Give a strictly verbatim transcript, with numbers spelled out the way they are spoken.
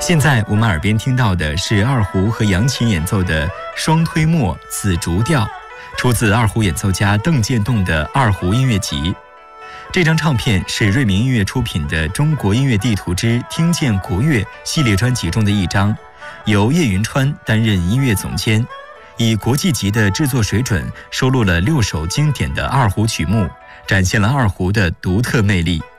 现在我们耳边听到的是二胡和扬琴演奏的《双推磨紫竹调》，出自二胡演奏家邓建栋的《二胡音乐集》。这张唱片是瑞明音乐出品的《中国音乐地图之听见国乐》系列专辑中的一张，由叶云川担任音乐总监，以国际级的制作水准收录了六首经典的二胡曲目，展现了二胡的独特魅力。